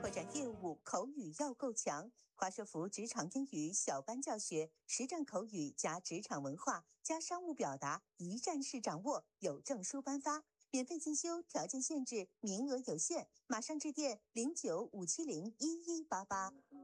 拓展业务，口语要够强。华硕福职场英语小班教学，实战口语加职场文化加商务表达，一站式掌握，有证书颁发。免费进修，条件限制，名额有限，马上致电0957011188。